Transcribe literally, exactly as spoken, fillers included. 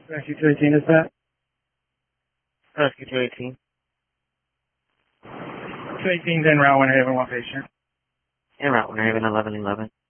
Rescue two eighteen is that? Rescue two eighteen. two eighteen's en route, Winter Haven, one patient. En route, Winter Haven eleven eleven.